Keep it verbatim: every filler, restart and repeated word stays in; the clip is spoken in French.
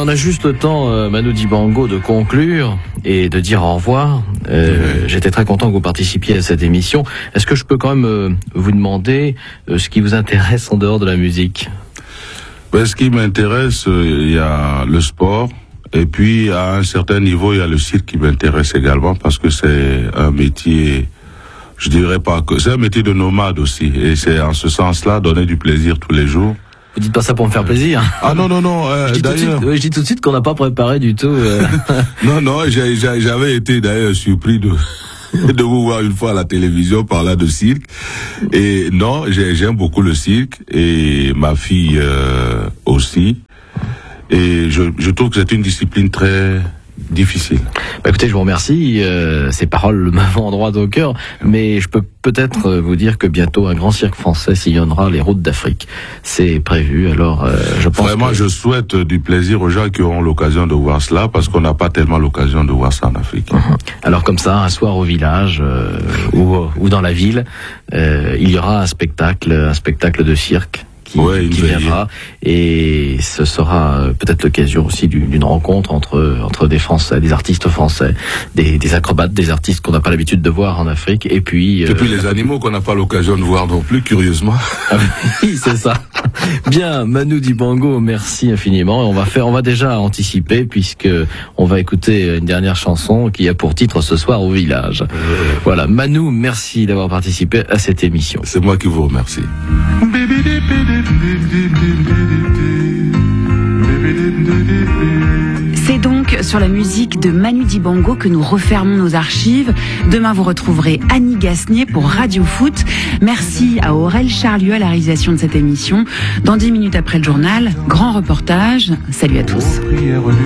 on a juste le temps, euh, Manu Dibango, de conclure et de dire au revoir. Euh, oui. J'étais très content que vous participiez à cette émission. Est-ce que je peux quand même euh, vous demander euh, ce qui vous intéresse en dehors de la musique? Ben, ce qui m'intéresse, il euh, y a le sport. Et puis, à un certain niveau, il y a le cirque qui m'intéresse également parce que c'est un métier, je dirais pas que, c'est un métier de nomade aussi. Et c'est en ce sens-là, donner du plaisir tous les jours. Vous dites pas ça pour me faire plaisir. Ah non, non, non, euh, je dis d'ailleurs. Suite, je dis tout de suite qu'on n'a pas préparé du tout. Euh... non, non, j'ai, j'ai, j'avais été d'ailleurs surpris de, de vous voir une fois à la télévision parler de cirque. Et non, j'ai, j'aime beaucoup le cirque et ma fille euh, aussi. Et je, je trouve que c'est une discipline très difficile. Bah écoutez, je vous remercie. Euh, ces paroles me vont droit au cœur. Mais je peux peut-être vous dire que bientôt un grand cirque français sillonnera les routes d'Afrique. C'est prévu. Alors, euh, je pense. Vraiment, que... je souhaite du plaisir aux gens qui auront l'occasion de voir cela, parce qu'on n'a pas tellement l'occasion de voir ça en Afrique. Uh-huh. Alors comme ça, un soir au village euh, ou, ou dans la ville, euh, il y aura un spectacle, un spectacle de cirque. Qui, ouais, qui viendra, et ce sera peut-être l'occasion aussi d'une, d'une rencontre entre entre des Français, des artistes français, des, des acrobates, des artistes qu'on n'a pas l'habitude de voir en Afrique, et puis et euh, puis les animaux qu'on n'a pas l'occasion de voir non plus, curieusement. Ah oui, c'est ça. Bien, Manu Dibango, merci infiniment. On va faire, on va déjà anticiper puisque on va écouter une dernière chanson qui a pour titre Ce soir au village. Euh... Voilà, Manu, merci d'avoir participé à cette émission. C'est moi qui vous remercie. C'est donc sur la musique de Manu Dibango que nous refermons nos archives. Demain, vous retrouverez Annie Gasnier pour Radio Foot. Merci à Aurel Charlieu à la réalisation de cette émission. Dans dix minutes après le journal, grand reportage. Salut à tous.